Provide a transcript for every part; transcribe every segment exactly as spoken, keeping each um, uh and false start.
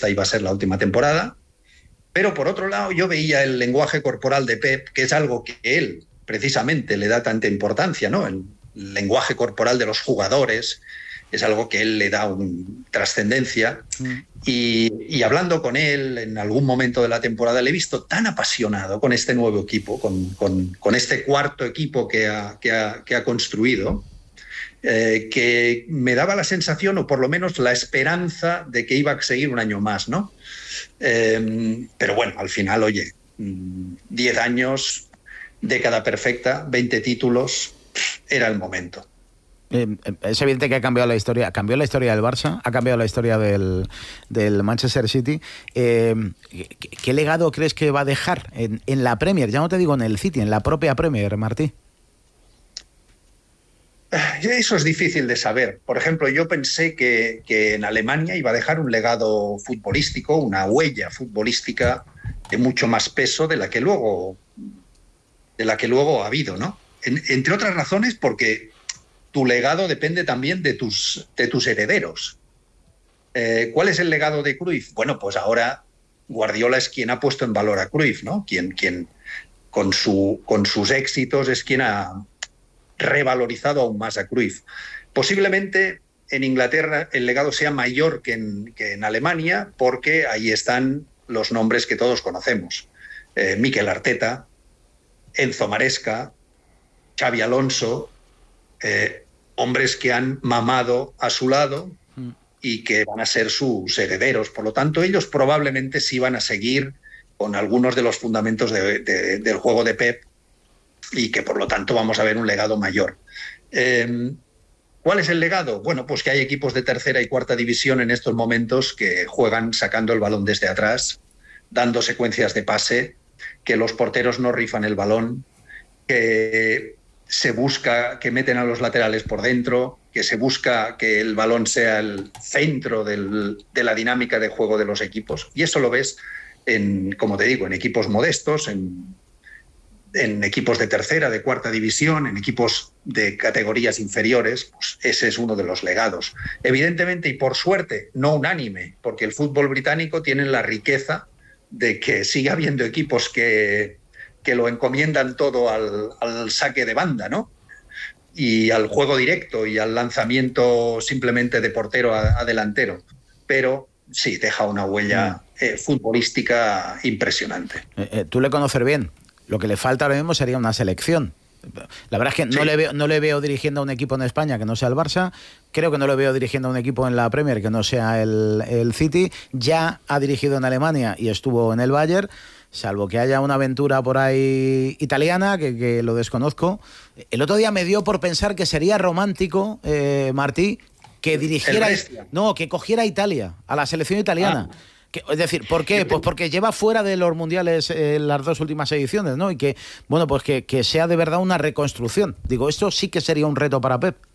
esta iba a ser la última temporada. Pero por otro lado, yo veía el lenguaje corporal de Pep, que es algo que él precisamente le da tanta importancia, ¿no? El lenguaje corporal de los jugadores es algo que él le da un, trascendencia. Mm. Y, y hablando con él en algún momento de la temporada, le he visto tan apasionado con este nuevo equipo, con, con, con este cuarto equipo que ha, que ha, que ha construido, eh, que me daba la sensación, o por lo menos la esperanza, de que iba a seguir un año más, ¿no? Eh, pero bueno, al final, oye, diez años, década perfecta, veinte títulos, era el momento. Eh, es evidente que ha cambiado la historia, cambió la historia del Barça, ha cambiado la historia del, del Manchester City. Eh, ¿qué, ¿Qué legado crees que va a dejar en, en la Premier? Ya no te digo en el City, en la propia Premier, Martí. Eso es difícil de saber. Por ejemplo, yo pensé que, que en Alemania iba a dejar un legado futbolístico, una huella futbolística de mucho más peso de la que luego, de la que luego ha habido, ¿no? En, entre otras razones porque tu legado depende también de tus, de tus herederos. Eh, ¿Cuál es el legado de Cruyff? Bueno, pues ahora Guardiola es quien ha puesto en valor a Cruyff, ¿no? Quien, quien con, su, con sus éxitos es quien ha revalorizado aún más a Cruyff. Posiblemente en Inglaterra el legado sea mayor que en, que en Alemania, porque ahí están los nombres que todos conocemos. Eh, Mikel Arteta, Enzo Maresca, Xabi Alonso, eh, hombres que han mamado a su lado y que van a ser sus herederos. Por lo tanto, ellos probablemente sí van a seguir con algunos de los fundamentos de, de, del juego de Pep, y que por lo tanto vamos a ver un legado mayor. Eh, ¿Cuál es el legado? Bueno, pues que hay equipos de tercera y cuarta división en estos momentos que juegan sacando el balón desde atrás, dando secuencias de pase, que los porteros no rifan el balón, que se busca que meten a los laterales por dentro, que se busca que el balón sea el centro del, de la dinámica de juego de los equipos. Y eso lo ves, en, como te digo, en equipos modestos, en en equipos de tercera, de cuarta división, en equipos de categorías inferiores. Pues ese es uno de los legados. Evidentemente, y por suerte, no unánime, porque el fútbol británico tiene la riqueza de que sigue habiendo equipos que, que lo encomiendan todo al, al saque de banda, ¿no? Y al juego directo y al lanzamiento simplemente de portero a, a delantero. Pero sí, deja una huella eh, futbolística impresionante. Eh, eh, ¿Tú le conoces bien? Lo que le falta ahora mismo sería una selección. La verdad es que no, sí. le veo, no le veo dirigiendo a un equipo en España que no sea el Barça. Creo que no le veo dirigiendo a un equipo en la Premier que no sea el, el City. Ya ha dirigido en Alemania y estuvo en el Bayern, salvo que haya una aventura por ahí italiana, que, que lo desconozco. El otro día me dio por pensar que sería romántico, eh, Martí, que dirigiera... No, que cogiera a Italia, a la selección italiana. Ah. Es decir, ¿por qué? Pues porque lleva fuera de los mundiales eh, las dos últimas ediciones, ¿no? Y que, bueno, pues que, que sea de verdad una reconstrucción. Digo, esto sí que sería un reto para Pep.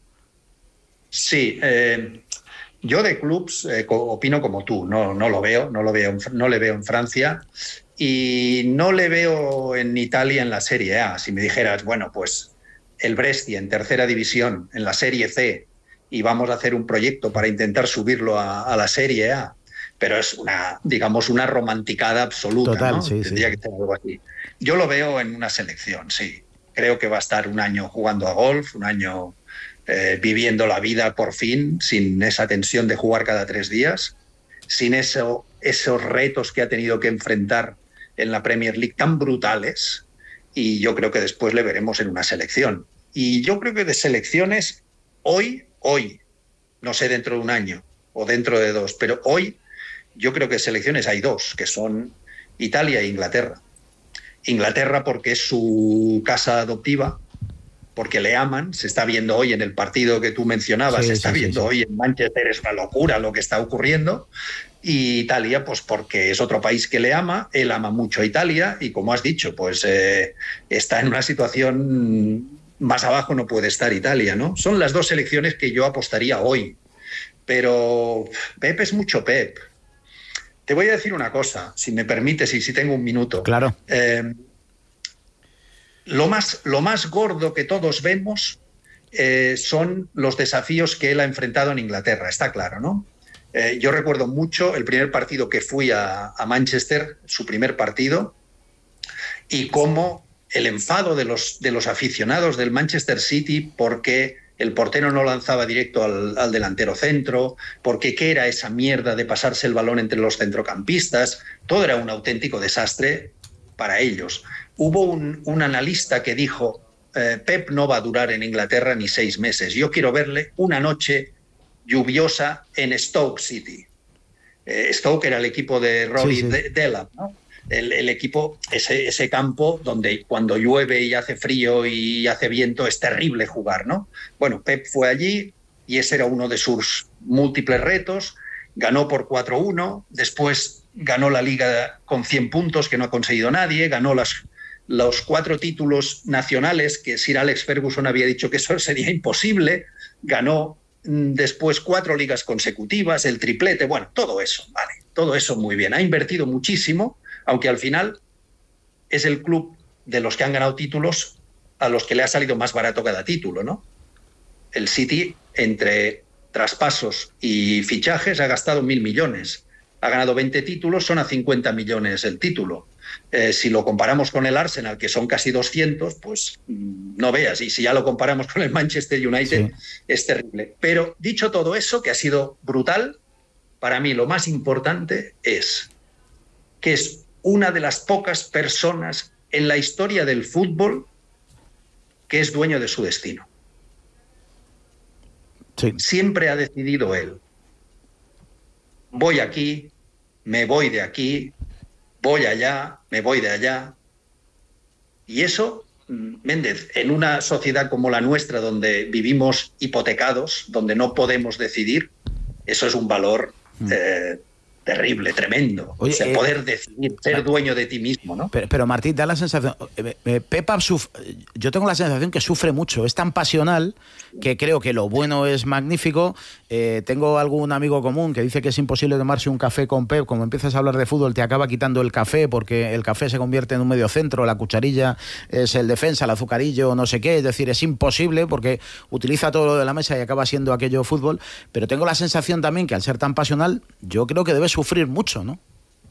Sí, eh, yo de clubs eh, opino como tú, no, no lo veo, no lo veo, no le veo en Francia y no le veo en Italia en la Serie A. Si me dijeras, bueno, pues el Brescia en tercera división, en la Serie C, y vamos a hacer un proyecto para intentar subirlo a, a la Serie A. Pero es una, digamos, una romanticada absoluta. Total, ¿no? Sí, Tendría sí. que ser algo así. Yo lo veo en una selección, sí. Creo que va a estar un año jugando a golf, un año eh, viviendo la vida por fin, sin esa tensión de jugar cada tres días, sin eso, esos retos que ha tenido que enfrentar en la Premier League tan brutales, y yo creo que después le veremos en una selección. Y yo creo que de selecciones, hoy, hoy, no sé dentro de un año o dentro de dos, pero hoy yo creo que selecciones hay dos, que son Italia e Inglaterra. Inglaterra porque es su casa adoptiva, porque le aman, se está viendo hoy en el partido que tú mencionabas, sí, se está sí, viendo sí, sí. hoy en Manchester, es una locura lo que está ocurriendo. Y Italia, pues porque es otro país que le ama, él ama mucho a Italia y, como has dicho, pues eh, está en una situación más abajo, no puede estar Italia, ¿no? Son las dos selecciones que yo apostaría hoy. Pero Pep es mucho Pep. Te voy a decir una cosa, si me permites y si tengo un minuto. Claro. Eh, lo más, lo más gordo que todos vemos eh, son los desafíos que él ha enfrentado en Inglaterra, está claro, ¿no? Eh, yo recuerdo mucho el primer partido que fui a, a Manchester, su primer partido, y cómo el enfado de los, de los aficionados del Manchester City porque el portero no lanzaba directo al, al delantero centro, porque qué era esa mierda de pasarse el balón entre los centrocampistas, todo era un auténtico desastre para ellos. Hubo un, un analista que dijo, eh, Pep no va a durar en Inglaterra ni seis meses, yo quiero verle una noche lluviosa en Stoke City. Eh, Stoke era el equipo de Rory sí, sí. Delap, ¿no? El, el equipo, ese, ese campo donde cuando llueve y hace frío y hace viento es terrible jugar, ¿no? Bueno, Pep fue allí y ese era uno de sus múltiples retos, ganó por cuatro uno, después ganó la Liga con cien puntos que no ha conseguido nadie, ganó las, los cuatro títulos nacionales que Sir Alex Ferguson había dicho que eso sería imposible, ganó después cuatro ligas consecutivas, el triplete, bueno, todo eso, vale, todo eso muy bien, ha invertido muchísimo, aunque al final es el club de los que han ganado títulos a los que le ha salido más barato cada título, ¿no? El City, entre traspasos y fichajes, ha gastado mil millones. Ha ganado veinte títulos, son a cincuenta millones el título. Eh, si lo comparamos con el Arsenal, que son casi doscientos, pues no veas. Y si ya lo comparamos con el Manchester United, sí. Es terrible. Pero dicho todo eso, que ha sido brutal, para mí lo más importante es que es una de las pocas personas en la historia del fútbol que es dueño de su destino. Sí. Siempre ha decidido él. Voy aquí, me voy de aquí, voy allá, me voy de allá. Y eso, Méndez, en una sociedad como la nuestra, donde vivimos hipotecados, donde no podemos decidir, eso es un valor eh, terrible, tremendo. Oye, o sea, eh, poder decidir, ser dueño de ti mismo, ¿no? Pero, pero Martín, da la sensación... Eh, eh, Pepa, suf, yo tengo la sensación que sufre mucho. Es tan pasional que creo que lo bueno es magnífico. Eh, tengo algún amigo común que dice que es imposible tomarse un café con Pep. Como empiezas a hablar de fútbol, te acaba quitando el café porque el café se convierte en un medio centro, la cucharilla es el defensa, el azucarillo, no sé qué. Es decir, es imposible porque utiliza todo lo de la mesa y acaba siendo aquello fútbol. Pero tengo la sensación también que al ser tan pasional, yo creo que debe sufrir mucho, ¿no?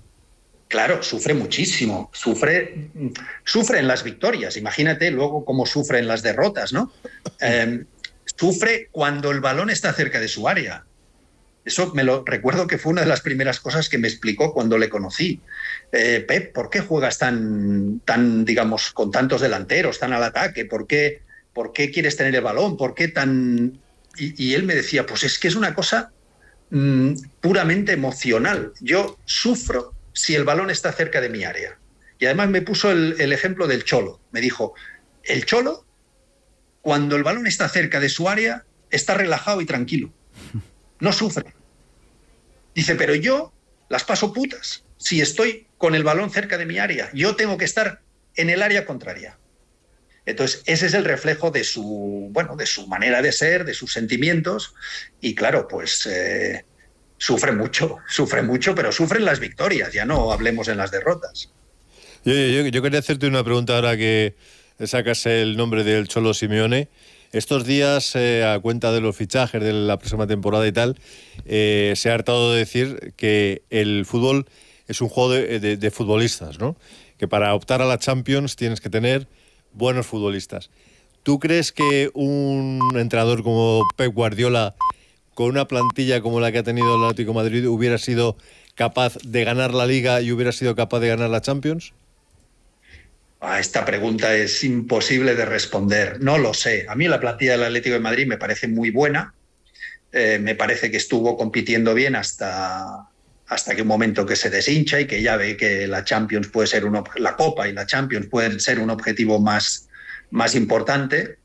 Claro, sufre muchísimo, sufre, sufre en las victorias, imagínate luego cómo sufre en las derrotas, ¿no? Eh, sufre cuando el balón está cerca de su área. Eso me lo recuerdo que fue una de las primeras cosas que me explicó cuando le conocí. Eh, Pep, ¿por qué juegas tan, tan, digamos, con tantos delanteros, tan al ataque? ¿Por qué, por qué quieres tener el balón? ¿Por qué tan...? Y, y él me decía, pues es que es una cosa mmm, puramente emocional. Yo sufro si el balón está cerca de mi área. Y además me puso el, el ejemplo del Cholo. Me dijo, el Cholo, cuando el balón está cerca de su área, está relajado y tranquilo. No sufre. Dice, pero yo las paso putas si estoy con el balón cerca de mi área. Yo tengo que estar en el área contraria. Entonces, ese es el reflejo de su, bueno, de su manera de ser, de sus sentimientos. Y claro, pues... Eh, Sufre mucho, sufre mucho, pero sufren las victorias, ya no hablemos en las derrotas. Yo, yo, yo quería hacerte una pregunta ahora que sacas el nombre del Cholo Simeone. Estos días, eh, a cuenta de los fichajes de la próxima temporada y tal, eh, se ha hartado de decir que el fútbol es un juego de, de, de futbolistas, ¿no? Que para optar a la Champions tienes que tener buenos futbolistas. ¿Tú crees que un entrenador como Pep Guardiola, con una plantilla como la que ha tenido el Atlético de Madrid, hubiera sido capaz de ganar la Liga y hubiera sido capaz de ganar la Champions? Ah, esta pregunta es imposible de responder. No lo sé. A mí la plantilla del Atlético de Madrid me parece muy buena. Eh, me parece que estuvo compitiendo bien hasta, hasta que un momento que se deshincha y que ya ve que la Champions puede ser un, la Copa y la Champions pueden ser un objetivo más, más importante.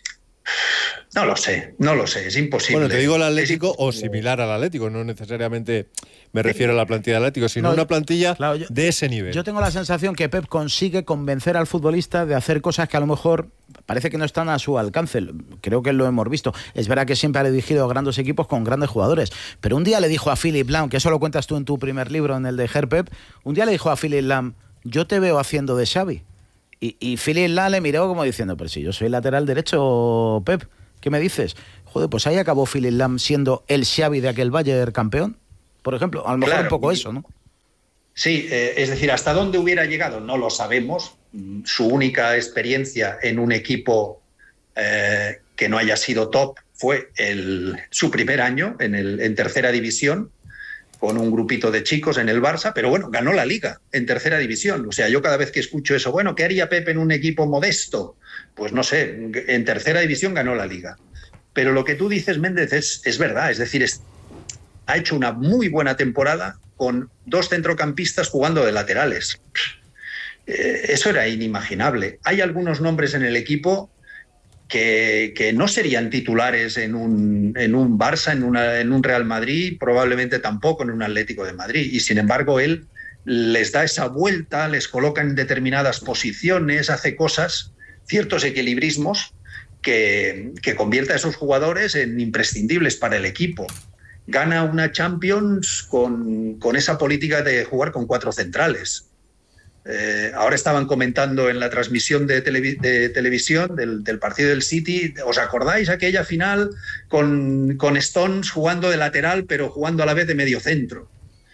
No lo sé, no lo sé, es imposible. Bueno, te digo el Atlético o similar al Atlético, no necesariamente me refiero a la plantilla del Atlético, sino no, una plantilla claro, yo, de ese nivel. Yo tengo la sensación que Pep consigue convencer al futbolista de hacer cosas que a lo mejor parece que no están a su alcance. Creo que lo hemos visto. Es verdad que siempre ha dirigido grandes equipos con grandes jugadores, pero un día le dijo a Philipp Lahm, que eso lo cuentas tú en tu primer libro, en el de Her Pep, un día le dijo a Philipp Lahm, yo te veo haciendo de Xavi. Y, y Philipp Lahm le miró como diciendo, pero si yo soy lateral derecho, Pep, ¿qué me dices? Joder, pues ahí acabó Philipp Lahm siendo el Xavi de aquel Bayern campeón. por ejemplo. A lo mejor claro, un poco y, eso, ¿no? Sí, eh, es decir, hasta dónde hubiera llegado no lo sabemos. Su única experiencia en un equipo eh, que no haya sido top fue el, su primer año en, el, en tercera división, con un grupito de chicos en el Barça, pero bueno, ganó la Liga en tercera división. O sea, yo cada vez que escucho eso, bueno, ¿qué haría Pep en un equipo modesto? Pues no sé, en tercera división ganó la Liga. Pero lo que tú dices, Méndez, es, es verdad. Es decir, es, ha hecho una muy buena temporada con dos centrocampistas jugando de laterales. Eh, eso era inimaginable. Hay algunos nombres en el equipo Que, que no serían titulares en un, en un Barça, en, una, en un Real Madrid, probablemente tampoco en un Atlético de Madrid. Y sin embargo, él les da esa vuelta, les coloca en determinadas posiciones, hace cosas, ciertos equilibrismos que, que convierte a esos jugadores en imprescindibles para el equipo. Gana una Champions con, con esa política de jugar con cuatro centrales. Eh, ahora estaban comentando en la transmisión de, televi de televisión del, del partido del City. ¿Os acordáis aquella final con, con Stones jugando de lateral pero jugando a la vez de medio centro?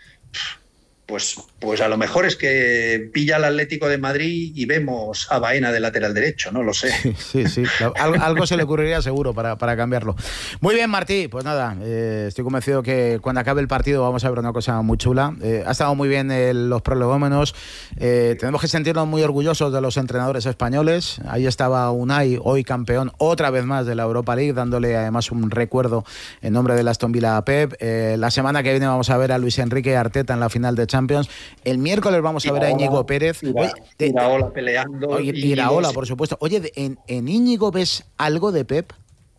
Pues, pues a lo mejor es que pilla al Atlético de Madrid y vemos a Baena de lateral derecho, no lo sé. Sí, sí, sí. Algo, algo se le ocurriría seguro para, para cambiarlo. Muy bien, Martí, pues nada, eh, estoy convencido que cuando acabe el partido vamos a ver una cosa muy chula. Eh, ha estado muy bien el, los prolegómenos, eh, tenemos que sentirnos muy orgullosos de los entrenadores españoles. Ahí estaba Unai, hoy campeón otra vez más de la Europa League, dándole además un recuerdo en nombre del Aston Villa a Pep. Eh, la semana que viene vamos a ver a Luis Enrique Arteta en la final de Champions. El miércoles vamos a ver a Íñigo Pérez. Ira, Oye, Iraola peleando. Oye, Iraola, por supuesto. Oye, ¿en, ¿en Íñigo ves algo de Pep?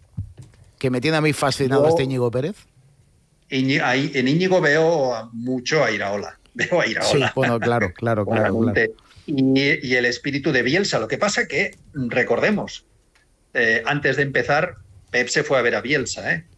Que me tiene a mí fascinado. Yo, este Íñigo Pérez. Iñi, ahí, en Íñigo veo mucho a Iraola. Veo a Iraola. Sí, bueno, claro, claro, claro. claro. Y, y el espíritu de Bielsa. Lo que pasa que, recordemos, eh, antes de empezar, Pep se fue a ver a Bielsa, ¿eh?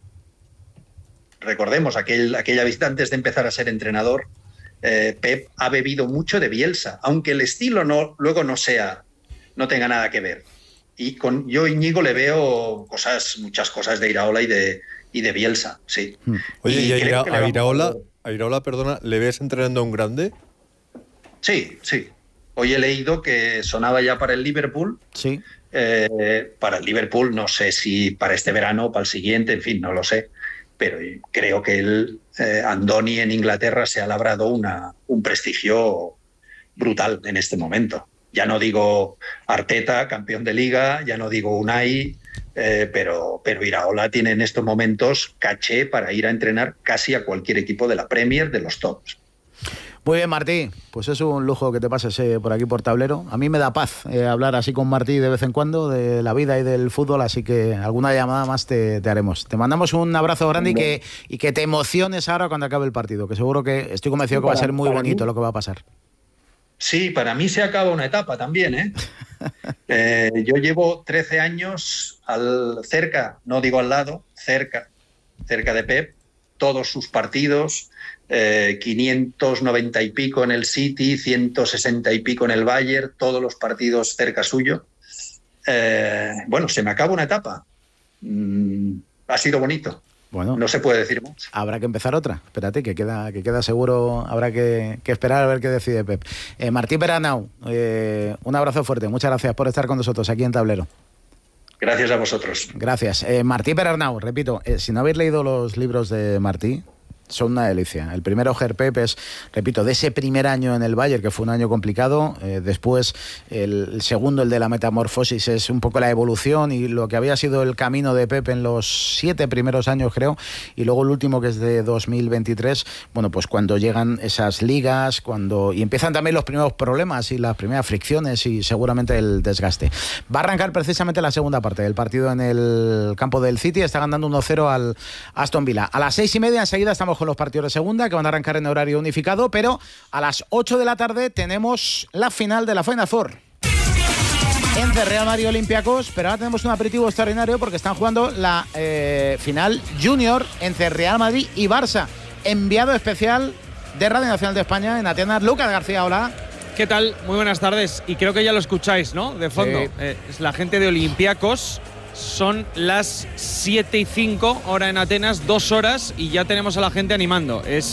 Recordemos, aquel, aquella visita antes de empezar a ser entrenador. Eh, Pep ha bebido mucho de Bielsa, aunque el estilo no, luego no sea, no tenga nada que ver. Y con yo Íñigo le veo cosas, muchas cosas de Iraola y de, y de Bielsa, sí. Oye, y, y a, Ira, a, Iraola, a Iraola, perdona, ¿le ves entrenando a un grande? Sí, sí. Hoy he leído que sonaba ya para el Liverpool. Sí. Eh, para el Liverpool, no sé si para este verano o para el siguiente, en fin, no lo sé. Pero creo que el eh, Andoni en Inglaterra se ha labrado una, un prestigio brutal en este momento. Ya no digo Arteta, campeón de Liga, ya no digo Unai, eh, pero, pero Iraola tiene en estos momentos caché para ir a entrenar casi a cualquier equipo de la Premier, de los tops. Muy bien, Martí, pues es un lujo que te pases eh, por aquí por Tablero. A mí me da paz eh, hablar así con Martí de vez en cuando de la vida y del fútbol, así que alguna llamada más te, te haremos. Te mandamos un abrazo grande y que, y que te emociones ahora cuando acabe el partido, que seguro que estoy convencido que va a ser muy bonito lo que va a pasar. Sí, para mí se acaba una etapa también, ¿eh? eh yo llevo trece años al, cerca, no digo al lado, cerca, cerca de Pep, todos sus partidos, eh, quinientos noventa y pico en el City, ciento sesenta y pico en el Bayern, todos los partidos cerca suyo. Eh, bueno, se me acaba una etapa. Mm, ha sido bonito. Bueno, no se puede decir más. Habrá que empezar otra. Espérate, que queda, que queda seguro. Habrá que, que esperar a ver qué decide Pep. Eh, Martí Peranau, eh, un abrazo fuerte. Muchas gracias por estar con nosotros aquí en Tablero. Gracias a vosotros. Gracias. Eh, Martí Peranau, repito, eh, si no habéis leído los libros de Martí, son una delicia. El primero, Ger Pep, es, repito, de ese primer año en el Bayern, que fue un año complicado. Eh, después, el, el segundo, el de la metamorfosis, es un poco la evolución y lo que había sido el camino de Pep en los siete primeros años, creo. Y luego el último, que es de dos mil veintitrés, bueno, pues cuando llegan esas ligas, cuando y empiezan también los primeros problemas y las primeras fricciones y seguramente el desgaste. Va a arrancar precisamente la segunda parte del partido en el campo del City. Está ganando uno cero al Aston Villa. A las seis y media enseguida estamos con los partidos de segunda, que van a arrancar en horario unificado, pero a las ocho de la tarde tenemos la final de la Final Four entre Real Madrid y Olympiacos, pero ahora tenemos un aperitivo extraordinario porque están jugando la eh, final junior entre Real Madrid y Barça. Enviado especial de Radio Nacional de España en Atenas, Lucas García, hola. ¿Qué tal? Muy buenas tardes. Y creo que ya lo escucháis, ¿no? De fondo. Sí. Eh, es la gente de Olympiacos. Son las siete y cinco, hora en Atenas, dos horas, y ya tenemos a la gente animando. Es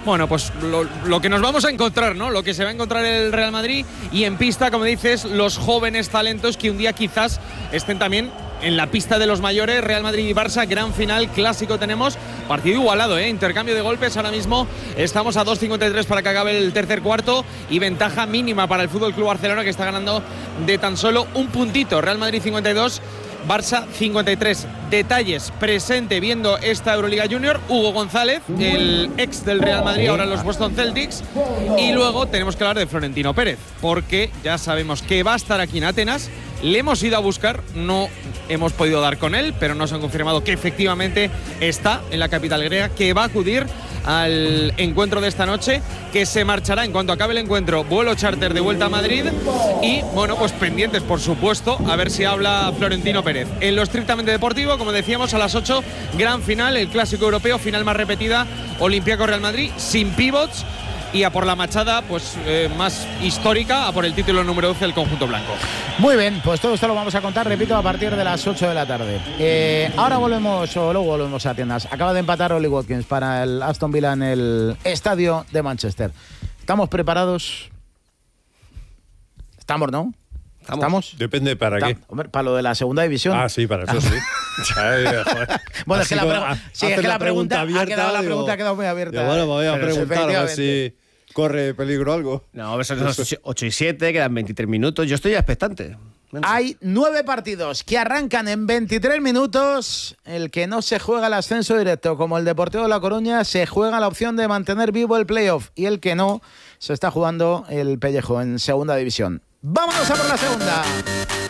Bueno, pues lo, lo que nos vamos a encontrar, ¿no? Lo que se va a encontrar el Real Madrid y en pista, como dices, los jóvenes talentos que un día quizás estén también en la pista de los mayores. Real Madrid y Barça, gran final, clásico tenemos, partido igualado, ¿eh? Intercambio de golpes, ahora mismo estamos a dos cincuenta y tres para que acabe el tercer cuarto y ventaja mínima para el F C Barcelona, que está ganando de tan solo un puntito. Real Madrid cincuenta y dos, Barça cincuenta y tres. Detalles, presente viendo esta Euroliga Junior, Hugo González, el ex del Real Madrid, ahora en los Boston Celtics. Y luego tenemos que hablar de Florentino Pérez, porque ya sabemos que va a estar aquí en Atenas. Le hemos ido a buscar, no hemos podido dar con él, pero nos han confirmado que efectivamente está en la capital griega, que va a acudir al encuentro de esta noche, que se marchará en cuanto acabe el encuentro, vuelo charter de vuelta a Madrid. Y bueno, pues pendientes, por supuesto, a ver si habla Florentino Pérez. En lo estrictamente deportivo, como decíamos, a las ocho, gran final, el clásico europeo, final más repetida, Olympiacos Real Madrid, sin pivots. Y a por la machada, pues eh, más histórica, a por el título número doce del conjunto blanco. Muy bien, pues todo esto lo vamos a contar, repito, a partir de las ocho de la tarde. Eh, ahora volvemos, o luego volvemos a tiendas. Acaba de empatar Oli Watkins para el Aston Villa en el estadio de Manchester. ¿Estamos preparados? ¿Estamos, no? ¿Estamos? ¿Estamos? Depende para Está, qué. Hombre, para lo de la segunda división. Ah, sí, para eso sí. Bueno, es que la, como, pregu sí, es que la pregunta, abierta, ha quedado, la pregunta ha quedado muy abierta. Digo, bueno, me voy a Pero preguntar a ver si corre peligro algo. No, son las ocho y siete, quedan veintitrés minutos. Yo estoy expectante. Hay nueve partidos que arrancan en veintitrés minutos. El que no se juega el ascenso directo, como el Deportivo de La Coruña, se juega la opción de mantener vivo el playoff. Y el que no, se está jugando el pellejo en segunda división. ¡Vámonos a por la segunda!